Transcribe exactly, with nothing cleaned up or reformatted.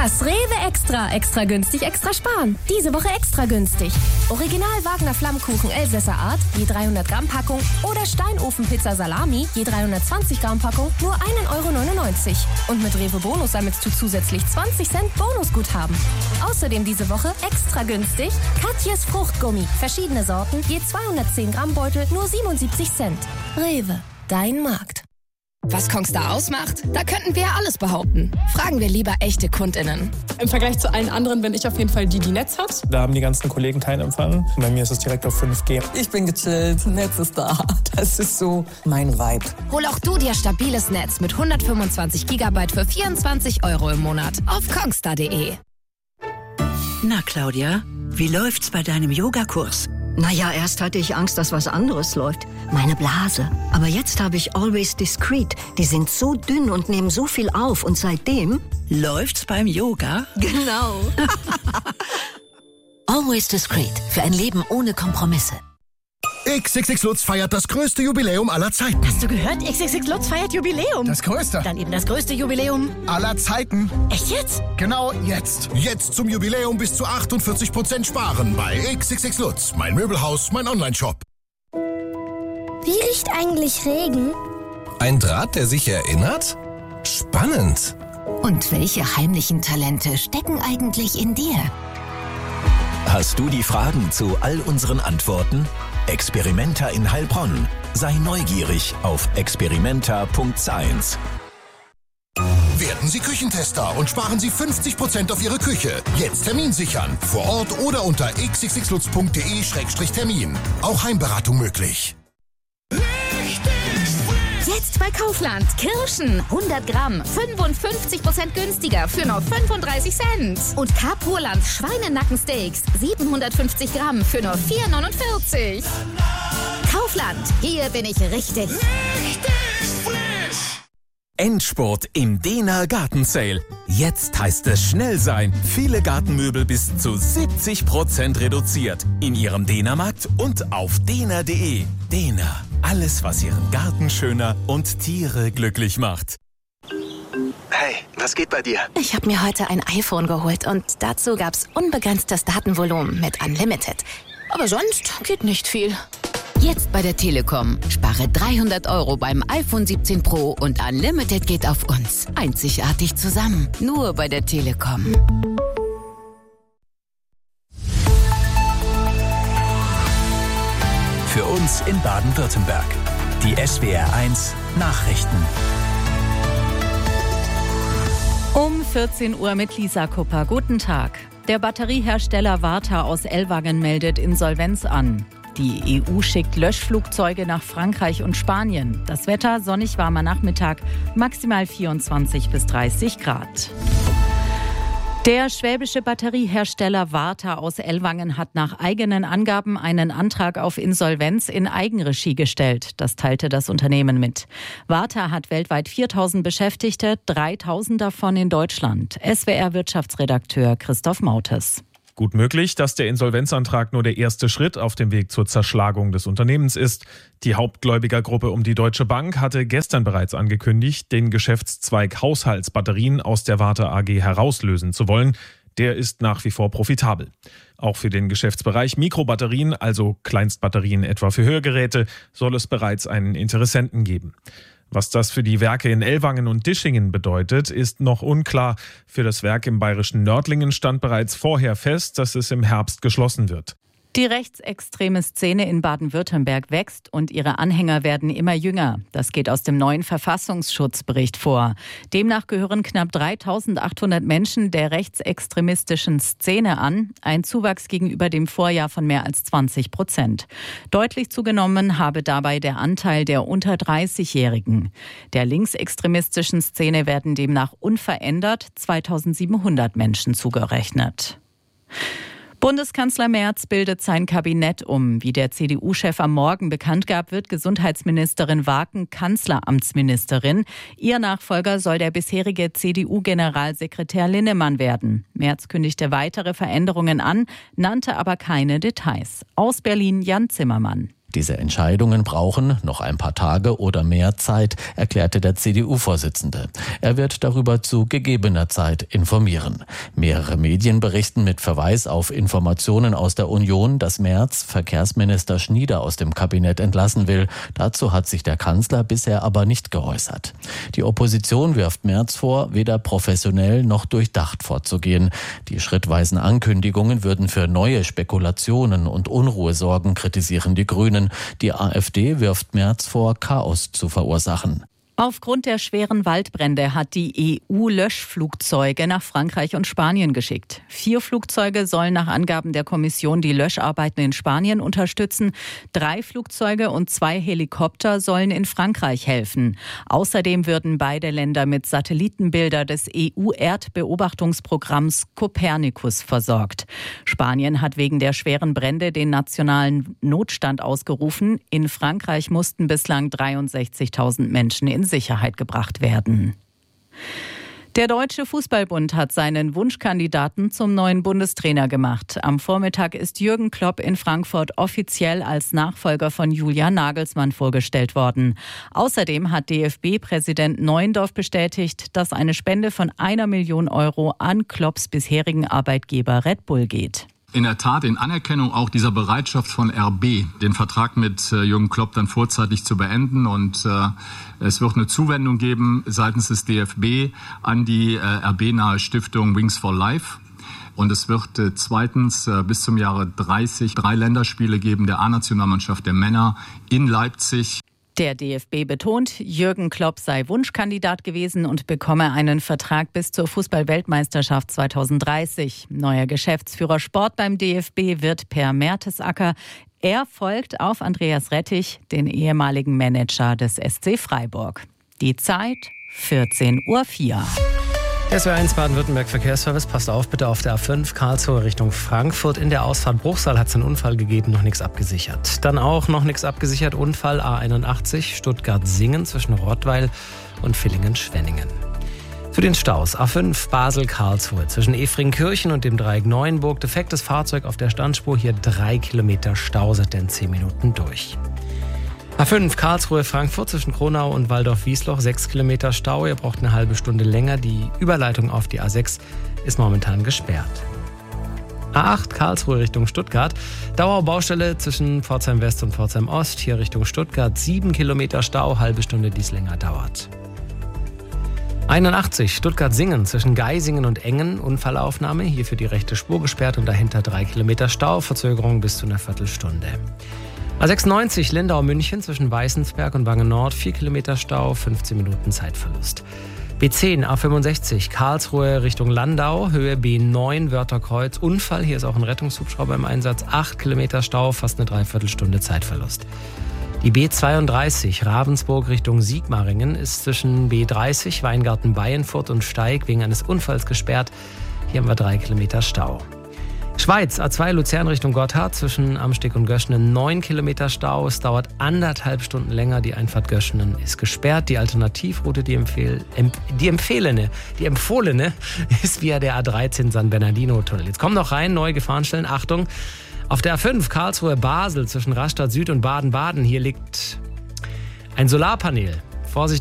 Das Rewe Extra. Extra günstig, extra sparen. Diese Woche extra günstig. Original Wagner Flammkuchen Elsässer Art, je dreihundert Gramm Packung. Oder Steinofenpizza Salami, je dreihundertzwanzig Gramm Packung, nur ein Euro neunundneunzig. Und mit Rewe Bonus sammelst du zusätzlich zwanzig Cent Bonusguthaben. Außerdem diese Woche extra günstig Katjes Fruchtgummi. Verschiedene Sorten, je zweihundertzehn Gramm Beutel, nur siebenundsiebzig Cent. Rewe, dein Markt. Was Kongstar ausmacht? Da könnten wir ja alles behaupten. Fragen wir lieber echte KundInnen. Im Vergleich zu allen anderen bin ich auf jeden Fall die, die Netz hat. Da haben die ganzen Kollegen keinen Empfang. Bei mir ist es direkt auf fünf G. Ich bin gechillt, Netz ist da. Das ist so mein Vibe. Hol auch du dir stabiles Netz mit hundertfünfundzwanzig Gigabyte für vierundzwanzig Euro im Monat auf kongstar punkt de. Na, Claudia, wie läuft's bei deinem Yogakurs? Naja, erst hatte ich Angst, dass was anderes läuft. Meine Blase. Aber jetzt habe ich Always Discreet. Die sind so dünn und nehmen so viel auf. Und seitdem... Läuft's beim Yoga? Genau. Always Discreet. Für ein Leben ohne Kompromisse. X X X Lutz feiert das größte Jubiläum aller Zeiten. Hast du gehört? X X X Lutz feiert Jubiläum. Das größte? Dann eben das größte Jubiläum aller Zeiten. Echt jetzt? Genau jetzt. Jetzt zum Jubiläum bis zu achtundvierzig Prozent sparen bei X X X Lutz. Mein Möbelhaus, mein Onlineshop. Wie riecht eigentlich Regen? Ein Draht, der sich erinnert? Spannend. Und welche heimlichen Talente stecken eigentlich in dir? Hast du die Fragen zu all unseren Antworten? Experimenta in Heilbronn. Sei neugierig auf experimenta punkt science. Werden Sie Küchentester und sparen Sie fünfzig Prozent auf Ihre Küche. Jetzt Termin sichern. Vor Ort oder unter x x x lutz punkt de Schrägstrich Termin. Auch Heimberatung möglich. Jetzt bei Kaufland. Kirschen hundert Gramm, fünfundfünfzig Prozent günstiger für nur fünfunddreißig Cent. Und Carpurland Schweinenackensteaks, siebenhundertfünfzig Gramm für nur vier neunundvierzig. Kaufland, hier bin ich richtig. Richtig frisch. Endspurt im Dena Garten Sale. Jetzt heißt es schnell sein. Viele Gartenmöbel bis zu siebzig Prozent reduziert. In Ihrem Dena-Markt und auf dena punkt de. Dena. Alles, was Ihren Garten schöner und Tiere glücklich macht. Hey, was geht bei dir? Ich habe mir heute ein iPhone geholt und dazu gab's unbegrenztes Datenvolumen mit Unlimited. Aber sonst geht nicht viel. Jetzt bei der Telekom. Spare dreihundert Euro beim iPhone siebzehn Pro und Unlimited geht auf uns. Einzigartig zusammen. Nur bei der Telekom. Für uns in Baden-Württemberg. Die S W R eins Nachrichten. Um vierzehn Uhr mit Lisa Kupper. Guten Tag. Der Batteriehersteller Varta aus Ellwangen meldet Insolvenz an. Die E U schickt Löschflugzeuge nach Frankreich und Spanien. Das Wetter sonnig warmer Nachmittag, maximal vierundzwanzig bis dreißig Grad. Der schwäbische Batteriehersteller Varta aus Ellwangen hat nach eigenen Angaben einen Antrag auf Insolvenz in Eigenregie gestellt. Das teilte das Unternehmen mit. Varta hat weltweit viertausend Beschäftigte, dreitausend davon in Deutschland. S W R-Wirtschaftsredakteur Christoph Mautes. Gut möglich, dass der Insolvenzantrag nur der erste Schritt auf dem Weg zur Zerschlagung des Unternehmens ist. Die Hauptgläubigergruppe um die Deutsche Bank hatte gestern bereits angekündigt, den Geschäftszweig Haushaltsbatterien aus der Varta A G herauslösen zu wollen. Der ist nach wie vor profitabel. Auch für den Geschäftsbereich Mikrobatterien, also Kleinstbatterien etwa für Hörgeräte, soll es bereits einen Interessenten geben. Was das für die Werke in Ellwangen und Dischingen bedeutet, ist noch unklar. Für das Werk im bayerischen Nördlingen stand bereits vorher fest, dass es im Herbst geschlossen wird. Die rechtsextreme Szene in Baden-Württemberg wächst und ihre Anhänger werden immer jünger. Das geht aus dem neuen Verfassungsschutzbericht vor. Demnach gehören knapp dreitausendachthundert Menschen der rechtsextremistischen Szene an, ein Zuwachs gegenüber dem Vorjahr von mehr als zwanzig Prozent. Deutlich zugenommen habe dabei der Anteil der unter dreißigjährigen. Der linksextremistischen Szene werden demnach unverändert zweitausendsiebenhundert Menschen zugerechnet. Bundeskanzler Merz bildet sein Kabinett um. Wie der C D U-Chef am Morgen bekannt gab, wird Gesundheitsministerin Waken Kanzleramtsministerin. Ihr Nachfolger soll der bisherige C D U-Generalsekretär Linnemann werden. Merz kündigte weitere Veränderungen an, nannte aber keine Details. Aus Berlin Jan Zimmermann. Diese Entscheidungen brauchen noch ein paar Tage oder mehr Zeit, erklärte der C D U-Vorsitzende. Er wird darüber zu gegebener Zeit informieren. Mehrere Medien berichten mit Verweis auf Informationen aus der Union, dass Merz Verkehrsminister Schnieder aus dem Kabinett entlassen will. Dazu hat sich der Kanzler bisher aber nicht geäußert. Die Opposition wirft Merz vor, weder professionell noch durchdacht vorzugehen. Die schrittweisen Ankündigungen würden für neue Spekulationen und Unruhe sorgen, kritisieren die Grünen. Die AfD wirft Merz vor, Chaos zu verursachen. Aufgrund der schweren Waldbrände hat die E U Löschflugzeuge nach Frankreich und Spanien geschickt. Vier Flugzeuge sollen nach Angaben der Kommission die Löscharbeiten in Spanien unterstützen. Drei Flugzeuge und zwei Helikopter sollen in Frankreich helfen. Außerdem würden beide Länder mit Satellitenbilder des E U-Erdbeobachtungsprogramms Copernicus versorgt. Spanien hat wegen der schweren Brände den nationalen Notstand ausgerufen. In Frankreich mussten bislang dreiundsechzigtausend Menschen in Sicherheit gebracht werden. Der Deutsche Fußballbund hat seinen Wunschkandidaten zum neuen Bundestrainer gemacht. Am Vormittag ist Jürgen Klopp in Frankfurt offiziell als Nachfolger von Julian Nagelsmann vorgestellt worden. Außerdem hat D F B-Präsident Neuendorf bestätigt, dass eine Spende von einer Million Euro an Klopps bisherigen Arbeitgeber Red Bull geht. In der Tat in Anerkennung auch dieser Bereitschaft von R B, den Vertrag mit äh, Jürgen Klopp dann vorzeitig zu beenden. Und äh, es wird eine Zuwendung geben seitens des D F B an die äh, R B-nahe Stiftung Wings for Life. Und es wird äh, zweitens äh, bis zum Jahre dreißig drei Länderspiele geben der A-Nationalmannschaft der Männer in Leipzig. Der D F B betont, Jürgen Klopp sei Wunschkandidat gewesen und bekomme einen Vertrag bis zur Fußball-Weltmeisterschaft zweitausenddreißig. Neuer Geschäftsführer Sport beim D F B wird Per Mertesacker. Er folgt auf Andreas Rettich, den ehemaligen Manager des S C Freiburg. Die Zeit vierzehn Uhr vier. S W R eins Baden-Württemberg Verkehrsservice, passt auf bitte auf der A fünf Karlsruhe Richtung Frankfurt. In der Ausfahrt Bruchsal hat es einen Unfall gegeben, noch nichts abgesichert. Dann auch noch nichts abgesichert, Unfall A einundachtzig Stuttgart-Singen zwischen Rottweil und Villingen-Schwenningen. Zu den Staus A fünf Basel-Karlsruhe zwischen Efringkirchen und dem Dreieck Neuenburg. Defektes Fahrzeug auf der Standspur, hier drei Kilometer Stau, seit in zehn Minuten durch. A fünf Karlsruhe-Frankfurt zwischen Kronau und Waldorf-Wiesloch, sechs Kilometer Stau. Ihr braucht eine halbe Stunde länger. Die Überleitung auf die A sechs ist momentan gesperrt. A acht Karlsruhe Richtung Stuttgart. Dauerbaustelle zwischen Pforzheim West und Pforzheim Ost. Hier Richtung Stuttgart, sieben Kilometer Stau, halbe Stunde, die es länger dauert. einundachtzig Stuttgart-Singen zwischen Geisingen und Engen. Unfallaufnahme, hier für die rechte Spur gesperrt und dahinter drei Kilometer Stau. Verzögerung bis zu einer Viertelstunde. A sechsundneunzig Lindau-München zwischen Weißensberg und Wangen-Nord, vier Kilometer Stau, fünfzehn Minuten Zeitverlust. B zehn A fünfundsechzig Karlsruhe Richtung Landau, Höhe B neun Wörtherkreuz, Unfall, hier ist auch ein Rettungshubschrauber im Einsatz, acht Kilometer Stau, fast eine Dreiviertelstunde Zeitverlust. Die B zweiunddreißig Ravensburg Richtung Sigmaringen ist zwischen B dreißig Weingarten-Bayenfurt und Steig wegen eines Unfalls gesperrt, hier haben wir drei Kilometer Stau. Schweiz, A zwei Luzern Richtung Gotthard, zwischen Amsteg und Göschenen neun Kilometer Stau. Es dauert anderthalb Stunden länger. Die Einfahrt Göschenen ist gesperrt. Die Alternativroute, die, empfehl, emp, die empfehlene, die empfohlene, ist via der A dreizehn San Bernardino-Tunnel. Jetzt kommen noch rein, neue Gefahrenstellen. Achtung, auf der A fünf Karlsruhe-Basel zwischen Rastatt Süd und Baden-Baden. Hier liegt ein Solarpanel. Vorsicht!